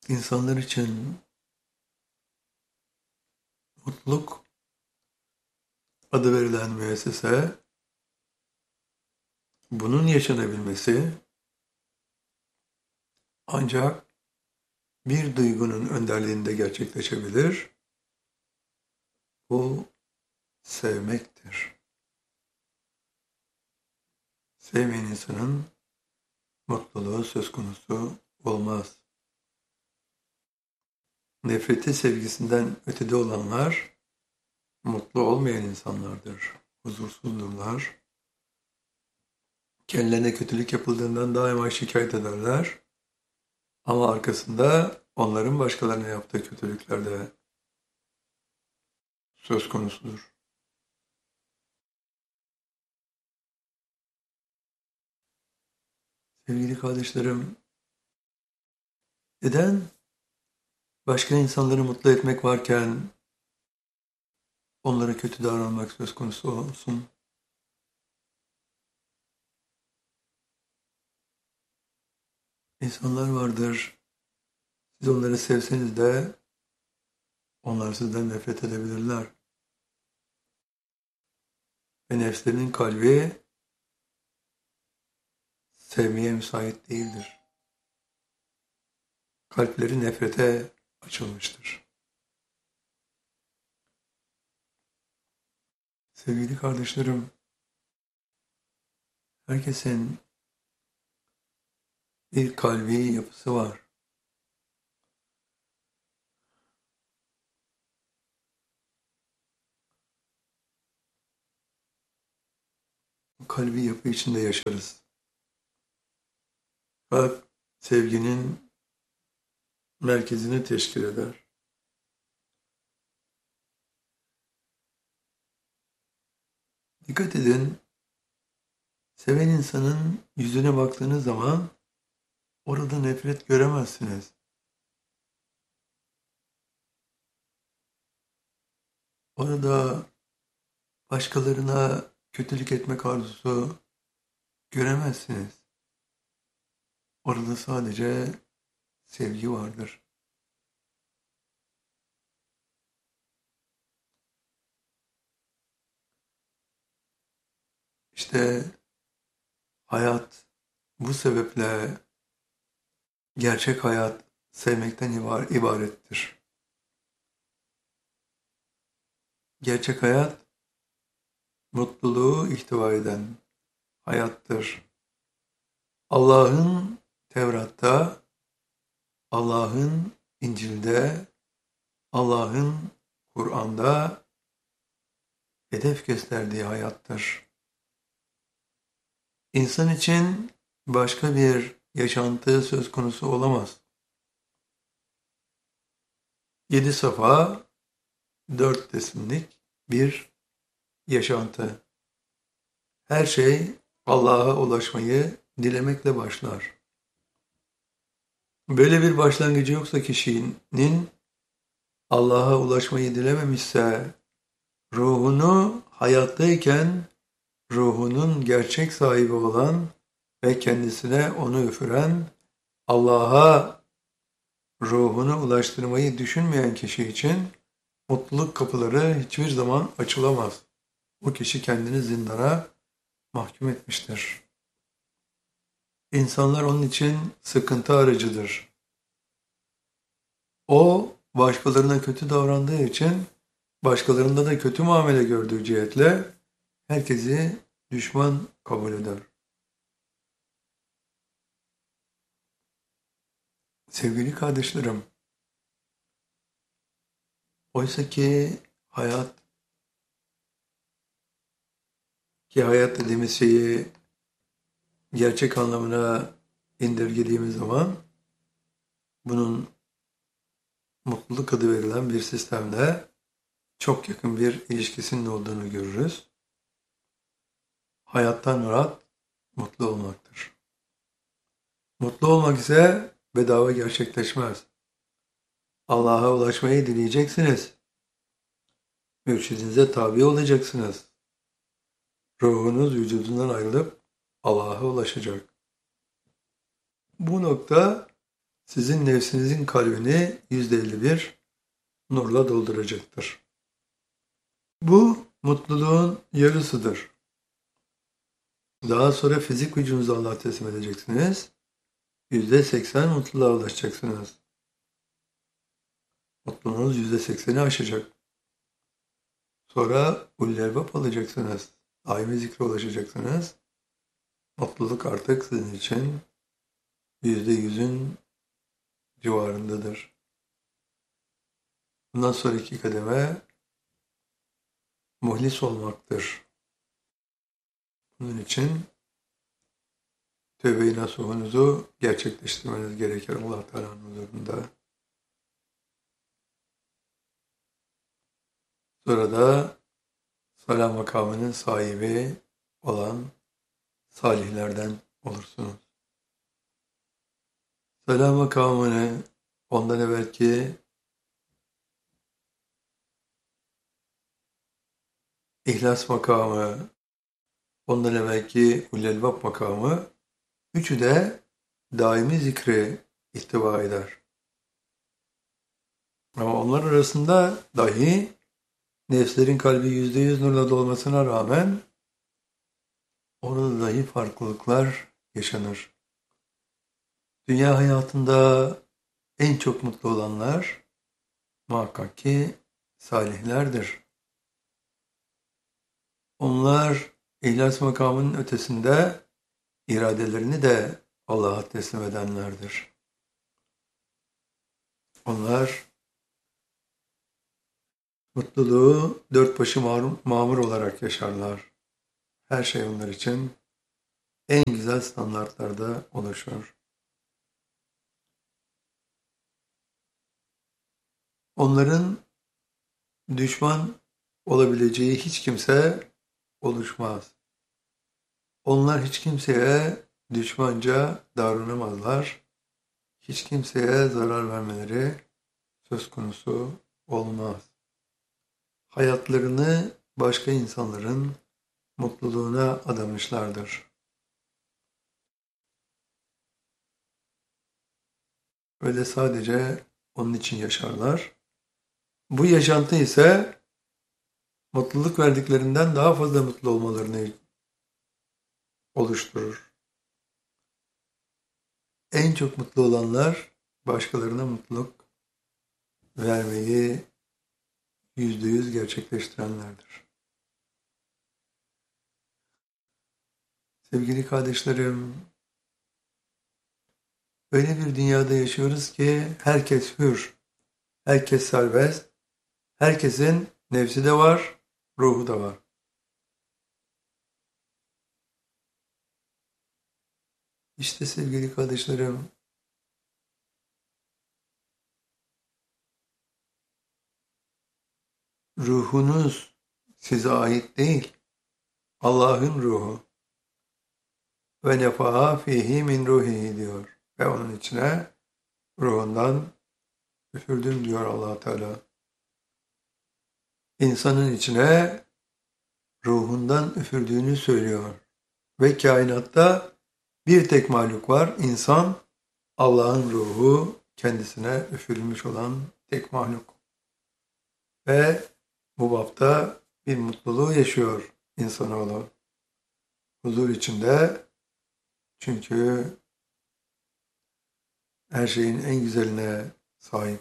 İnsanlar için mutluluk adı verilen müessese, bunun yaşanabilmesi ancak bir duygunun önderliğinde gerçekleşebilir. Bu sevmektir. Sevmeyen insanın mutluluğu söz konusu olmaz. Nefreti sevgisinden ötede olanlar mutlu olmayan insanlardır. Huzursuzdurlar. Kendilerine kötülük yapıldığından daima şikayet ederler. Ama arkasında onların başkalarına yaptığı kötülükler de söz konusudur. Sevgili kardeşlerim, neden başka insanları mutlu etmek varken onlara kötü davranmak söz konusu olsun? İnsanlar vardır, siz onları sevseniz de onlar sizden nefret edebilirler. Ve nefslerinin kalbi sevmeye müsait değildir. Kalpleri nefrete açılmıştır. Sevgili kardeşlerim, herkesin bir kalbi yapısı var. Bu kalbi yapı içinde yaşarız. Kalp sevginin merkezini teşkil eder. Dikkat edin, seven insanın yüzüne baktığınız zaman orada nefret göremezsiniz. Orada başkalarına kötülük etmek arzusu göremezsiniz. Orada sadece sevgi vardır. İşte hayat bu sebeple gerçek hayat sevmekten ibarettir. Gerçek hayat mutluluğu ihtiva eden hayattır. Allah'ın Tevrat'ta, Allah'ın İncil'de, Allah'ın Kur'an'da hedef gösterdiği hayattır. İnsan için başka bir yaşantı söz konusu olamaz. 7 safa, 4 resimlik bir yaşantı. Her şey Allah'a ulaşmayı dilemekle başlar. Böyle bir başlangıcı yoksa kişinin Allah'a ulaşmayı dilememişse ruhunu hayattayken ruhunun gerçek sahibi olan ve kendisine onu üfüren Allah'a ruhunu ulaştırmayı düşünmeyen kişi için mutluluk kapıları hiçbir zaman açılamaz. Bu kişi kendini zindana mahkum etmiştir. İnsanlar onun için sıkıntı aracıdır. O başkalarına kötü davrandığı için başkalarında da kötü muamele gördüğü cihetle herkesi düşman kabul eder. Sevgili kardeşlerim, oysa ki hayat dediğimiz şeyi gerçek anlamına indirgediğimiz zaman bunun mutluluk adı verilen bir sistemle çok yakın bir ilişkisinin olduğunu görürüz. Hayattan murat mutlu olmaktır. Mutlu olmak ise bedava gerçekleşmez. Allah'a ulaşmayı dileyeceksiniz. Mürşidinize tabi olacaksınız. Ruhunuz vücudundan ayrılıp Allah'a ulaşacak. Bu nokta sizin nefsinizin kalbini %51 nurla dolduracaktır. Bu mutluluğun yarısıdır. Daha sonra fizik gücünüzü Allah'a teslim edeceksiniz. %80 mutluluğa ulaşacaksınız. Mutluluğunuz %80'i aşacak. Sonra ullerbap alacaksınız. Daimi zikre ulaşacaksınız. Mutluluk artık sizin için %100'ün civarındadır. Bundan sonraki kademe muhlis olmaktır. Bunun için tövbe-i nasuhunuzu gerçekleştirmeniz gerekir Allah Teala'nın huzurunda. Sonra da salam makamının sahibi olan salihlerden olursunuz. Salam makamını ondan evvelki İhlas makamı, ondan evvelki Ulelbab makamı, üçü de daimi zikri ihtiva eder. Ama onlar arasında dahi nefslerin kalbi %100 nurla dolmasına rağmen orada dahi farklılıklar yaşanır. Dünya hayatında en çok mutlu olanlar muhakkak ki salihlerdir. Onlar İhlas makamının ötesinde iradelerini de Allah'a teslim edenlerdir. Onlar mutluluğu dört başı mamur olarak yaşarlar. Her şey onlar için en güzel standartlarda oluşur. Onların düşman olabileceği hiç kimse oluşmaz. Onlar hiç kimseye düşmanca davranamazlar. Hiç kimseye zarar vermeleri söz konusu olmaz. Hayatlarını başka insanların mutluluğuna adamışlardır. Öyle sadece onun için yaşarlar. Bu yaşantı ise mutluluk verdiklerinden daha fazla mutlu olmalarını oluşturur. En çok mutlu olanlar başkalarına mutluluk vermeyi %100 gerçekleştirenlerdir. Sevgili kardeşlerim, öyle bir dünyada yaşıyoruz ki herkes hür, herkes serbest, herkesin nefsi de var, ruhu da var. İşte sevgili kardeşlerim, ruhunuz size ait değil, Allah'ın ruhu. Ve nefaha fihi min ruhihi diyor. Ve onun içine ruhundan üfürdüm diyor Allah Teala. İnsanın içine ruhundan üfürdüğünü söylüyor. Ve kainatta bir tek mahluk var. İnsan, Allah'ın ruhu kendisine üfürülmüş olan tek mahluk. Ve bu bapta bir mutluluğu yaşıyor insanoğlu. Huzur içinde, çünkü her şeyin en güzeline sahip.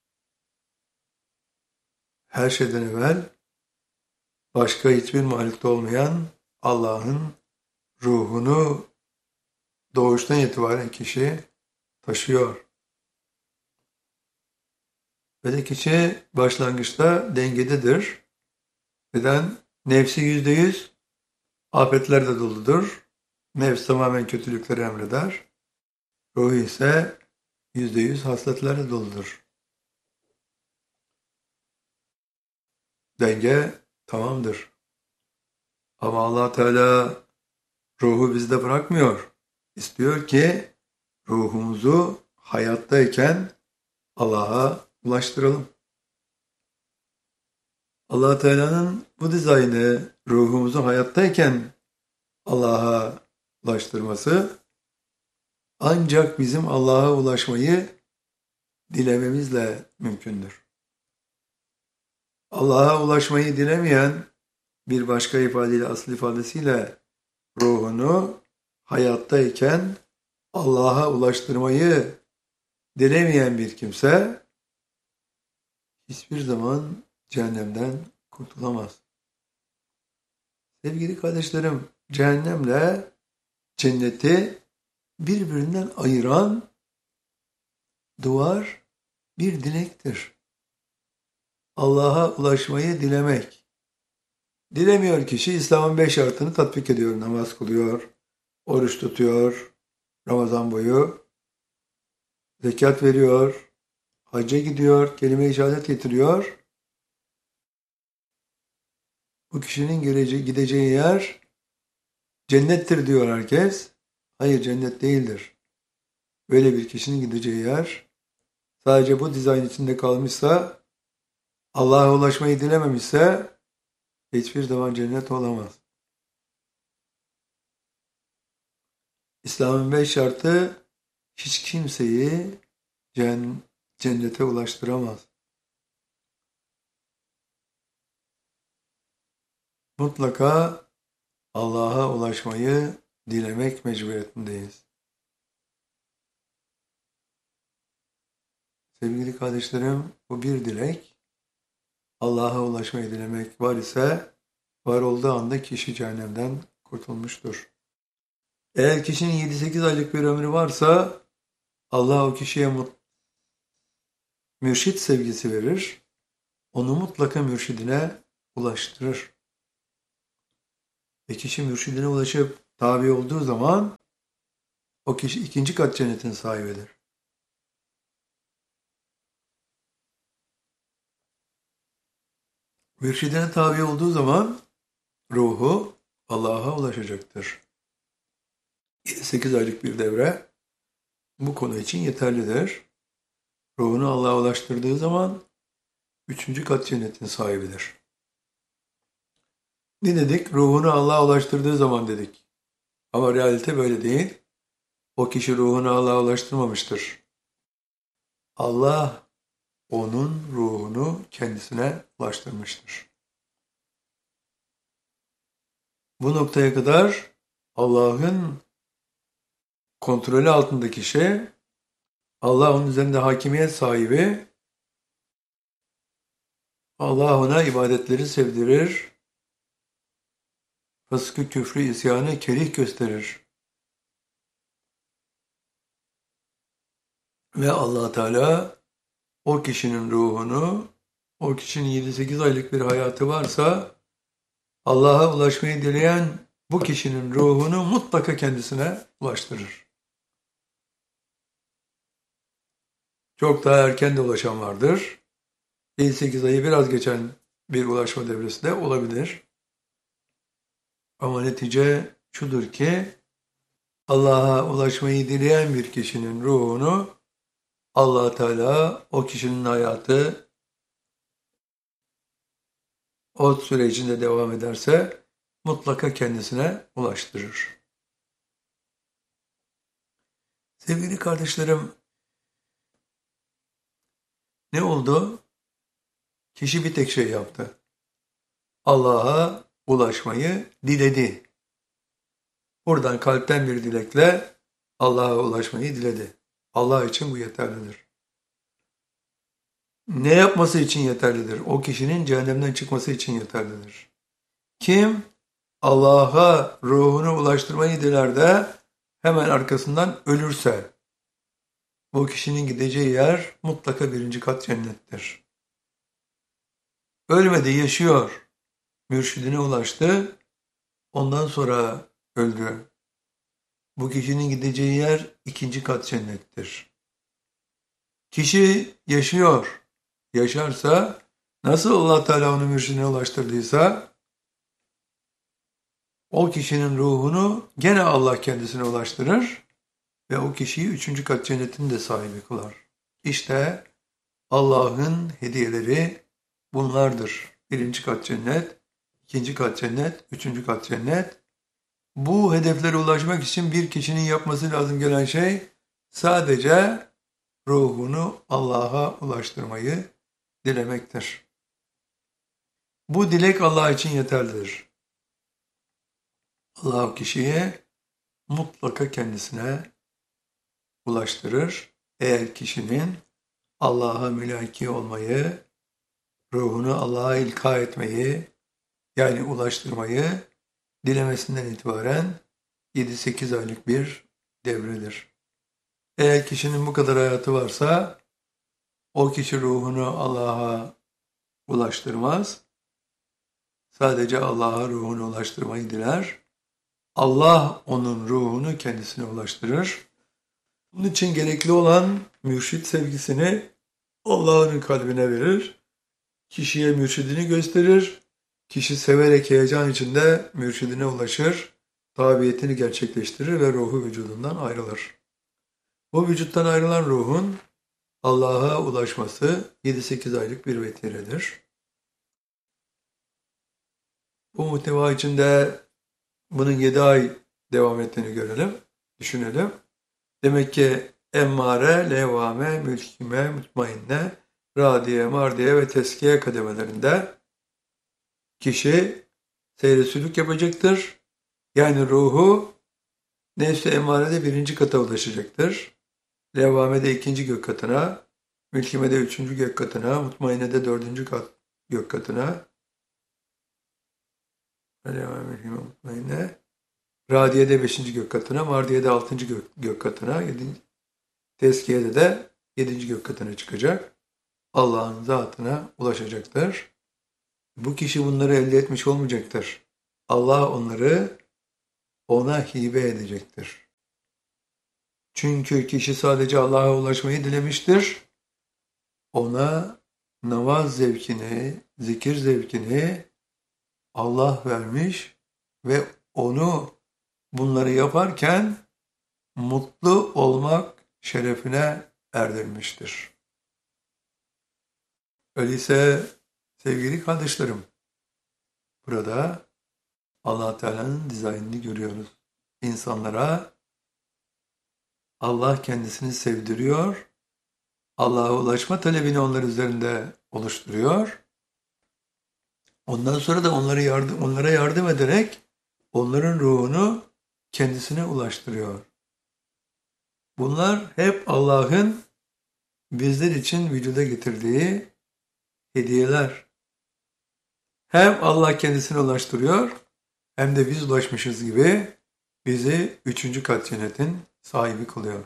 Her şeyden evvel başka hiçbir mahlukta olmayan Allah'ın ruhunu doğuştan itibaren kişi taşıyor. Ve de kişi başlangıçta dengededir. Neden? Nefsi %100 afetlerle doludur. Nefs tamamen kötülükleri emreder. Ruhu ise %100 hasletlerle doludur. Denge tamamdır. Ama Allah Teala ruhu bizde bırakmıyor. İstiyor ki ruhumuzu hayattayken Allah'a ulaştıralım. Allah Teala'nın bu dizaynı ruhumuzu hayattayken Allah'a ulaştırması, ancak bizim Allah'a ulaşmayı dilememizle mümkündür. Allah'a ulaşmayı dilemeyen, bir başka ifadeyle, asıl ifadesiyle ruhunu hayattayken Allah'a ulaştırmayı dilemeyen bir kimse hiçbir zaman cehennemden kurtulamaz. Sevgili kardeşlerim, cehennemle cenneti birbirinden ayıran duvar bir dilektir. Allah'a ulaşmayı dilemek. Dilemiyor kişi, İslam'ın 5 şartını tatbik ediyor. Namaz kılıyor, oruç tutuyor, Ramazan boyu, zekat veriyor, hacca gidiyor, kelime-i şehadet getiriyor. Bu kişinin gideceği yer cennettir diyor herkes. Hayır, cennet değildir. Böyle bir kişinin gideceği yer sadece bu dizayn içinde kalmışsa, Allah'a ulaşmayı dilememişse hiçbir zaman cennet olamaz. İslam'ın 5 şartı hiç kimseyi cennete ulaştıramaz. Mutlaka Allah'a ulaşmayı dilemek mecburiyetindeyiz. Sevgili kardeşlerim, bu bir dilek. Allah'a ulaşmayı dilemek var ise, var olduğu anda kişi cehennemden kurtulmuştur. Eğer kişinin 7-8 aylık bir ömrü varsa, Allah o kişiye mürşit sevgisi verir, onu mutlaka mürşidine ulaştırır. Ve kişi mürşidine ulaşıp tabi olduğu zaman, o kişi 2. kat cennetin sahibidir. Mürşidine tabi olduğu zaman ruhu Allah'a ulaşacaktır. 7-8 aylık bir devre bu konu için yeterlidir. Ruhunu Allah'a ulaştırdığı zaman 3. kat cennetin sahibidir. Ne dedik? Ruhunu Allah'a ulaştırdığı zaman dedik. Ama realite böyle değil. O kişi ruhunu Allah'a ulaştırmamıştır. Allah onun ruhunu kendisine ulaştırmıştır. Bu noktaya kadar Allah'ın kontrolü altındaki kişi, Allah onun üzerinde hakimiyet sahibi, Allah ona ibadetleri sevdirir, fıskı, küfrü, isyanı kerih gösterir. Ve Allah Teala o kişinin ruhunu, o kişinin 7-8 aylık bir hayatı varsa, Allah'a ulaşmayı dileyen bu kişinin ruhunu mutlaka kendisine ulaştırır. Çok daha erken de ulaşan vardır. 7-8 ayı biraz geçen bir ulaşma devresi de olabilir. Ama netice şudur ki, Allah'a ulaşmayı dileyen bir kişinin ruhunu Allah Teala o kişinin hayatı o süre içinde devam ederse mutlaka kendisine ulaştırır. Sevgili kardeşlerim, ne oldu? Kişi bir tek şey yaptı. Allah'a ulaşmayı diledi. Buradan kalpten bir dilekle Allah'a ulaşmayı diledi. Allah için bu yeterlidir. Ne yapması için yeterlidir? O kişinin cehennemden çıkması için yeterlidir. Kim Allah'a ruhunu ulaştırmayı diler de hemen arkasından ölürse, bu kişinin gideceği yer mutlaka 1. kat cennettir. Ölmedi, yaşıyor. Mürşidine ulaştı, ondan sonra öldü. Bu kişinin gideceği yer 2. kat cennettir. Kişi yaşıyor. Yaşarsa, nasıl Allah Teala onu mürşidine ulaştırdıysa, o kişinin ruhunu gene Allah kendisine ulaştırır ve o kişiyi 3. kat cennetin de sahibi kılar. İşte Allah'ın hediyeleri bunlardır. 1. kat cennet, 2. kat cennet, 3. kat cennet. Bu hedeflere ulaşmak için bir kişinin yapması lazım gelen şey sadece ruhunu Allah'a ulaştırmayı dilemektir. Bu dilek Allah için yeterlidir. Allah kişiyi mutlaka kendisine ulaştırır. Eğer kişinin Allah'a mülaki olmayı, ruhunu Allah'a ilka etmeyi, yani ulaştırmayı dilemesinden itibaren 7-8 aylık bir devredir. Eğer kişinin bu kadar hayatı varsa, o kişi ruhunu Allah'a ulaştırmaz. Sadece Allah'a ruhunu ulaştırmayı diler. Allah onun ruhunu kendisine ulaştırır. Bunun için gerekli olan mürşit sevgisini Allah'ın kalbine verir. Kişiye mürşidini gösterir. Kişi severek heyecan içinde mürşidine ulaşır. Tabiyetini gerçekleştirir ve ruhu vücudundan ayrılır. Bu vücuttan ayrılan ruhun Allah'a ulaşması 7-8 aylık bir vetiredir. Bu muhteva içinde bunun 7 ay devam ettiğini görelim, düşünelim. Demek ki emmare, levvame, mülkime, mutmainne, radiye, mardiye ve teskiye kademelerinde kişi seyri sülük yapacaktır. Yani ruhu nefs-i emmarede 1. kata ulaşacaktır. Levvamede 2. gök katına, mülkimede 3. gök katına, mutmainede 4. gök katına, radiyede 5. gök katına, mardiyede 6. gök katına, tezkiyede de 7. gök katına çıkacak. Allah'ın zatına ulaşacaktır. Bu kişi bunları elde etmiş olmayacaktır. Allah onları ona hibe edecektir. Çünkü kişi sadece Allah'a ulaşmayı dilemiştir. Ona namaz zevkini, zikir zevkini Allah vermiş ve onu bunları yaparken mutlu olmak şerefine erdirmiştir. Öyleyse sevgili kardeşlerim, burada Allah Teala'nın dizaynını görüyoruz. İnsanlara Allah kendisini sevdiriyor, Allah'a ulaşma talebini onlar üzerinde oluşturuyor. Ondan sonra da onlara yardım ederek onların ruhunu kendisine ulaştırıyor. Bunlar hep Allah'ın bizler için vücuda getirdiği hediyeler. Hem Allah kendisine ulaştırıyor, hem de biz ulaşmışız gibi bizi 3. kat cennetin sahibi kılıyor.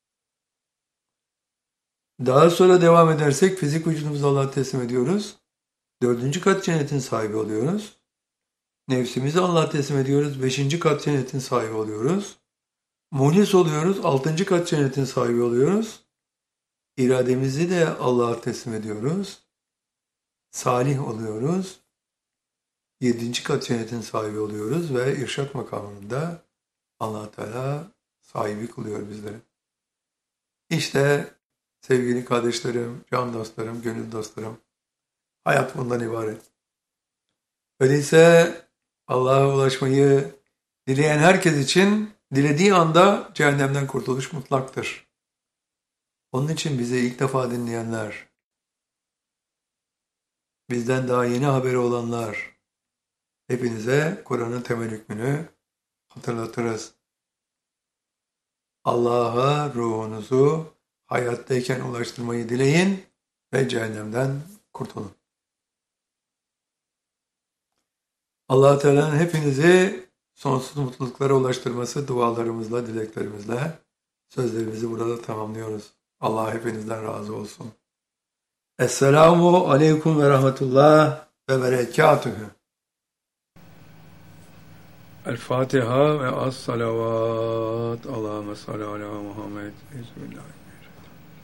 Daha sonra devam edersek fizik vücudumuzu Allah'a teslim ediyoruz. 4. kat cennetin sahibi oluyoruz. Nefsimizi Allah'a teslim ediyoruz. 5. kat cennetin sahibi oluyoruz. Muhlis oluyoruz. 6. kat cennetin sahibi oluyoruz. İrademizi de Allah'a teslim ediyoruz. Salih oluyoruz. 7. kat cennetin sahibi oluyoruz ve irşat makamında Allah Teala sahibi kılıyor bizleri. İşte sevgili kardeşlerim, can dostlarım, gönül dostlarım, hayat bundan ibaret. Öyleyse Allah'a ulaşmayı dileyen herkes için dilediği anda cehennemden kurtuluş mutlaktır. Onun için bizi ilk defa dinleyenler, bizden daha yeni haberi olanlar, hepinize Kur'an'ın temel hükmünü hatırlatırız. Allah'a ruhunuzu hayattayken ulaştırmayı dileyin ve cehennemden kurtulun. Allah Teala'nın hepinizi sonsuz mutluluklara ulaştırması dualarımızla, dileklerimizle sözlerimizi burada tamamlıyoruz. Allah hepinizden razı olsun. Esselamu aleyküm ve rahmetullah ve berekatühü. El Fatiha ve as salavat. Allahümme salli ala Muhammed. Bismillah.